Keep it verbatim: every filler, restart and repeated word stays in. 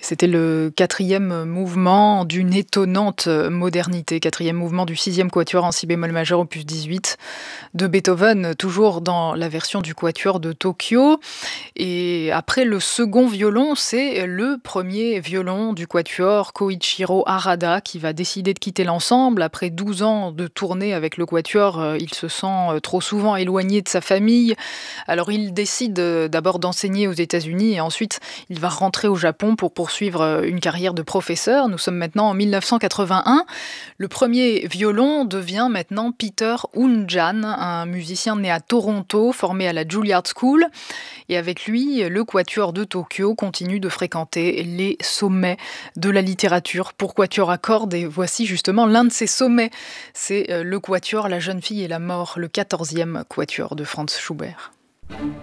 C'était le quatrième mouvement d'une étonnante modernité, quatrième mouvement du sixième quatuor en si bémol majeur opus dix-huit de Beethoven, toujours dans la version du quatuor de Tokyo. Et après le second violon, c'est le premier violon du quatuor, Koichiro Harada, qui va décider de quitter l'ensemble. Après douze ans de tournée avec le quatuor, euh, il se sent euh, trop souvent éloigné de sa famille. Alors il décide euh, d'abord d'enseigner aux États-Unis et ensuite il va rentrer au Japon pour poursuivre euh, une carrière de professeur. Nous sommes maintenant en mille neuf cent quatre-vingt-un. Le premier violon devient maintenant Peter Oundjan, un musicien né à Toronto, formé à la Juilliard School. Et avec lui, le quatuor de Tokyo continue de fréquenter les sommets de la littérature pour quatuor à cordes. Et voici justement l'un de ces sommets. C'est euh, le quatuor La jeune fille et la mort, le quatorzième quatuor de Franz Schubert.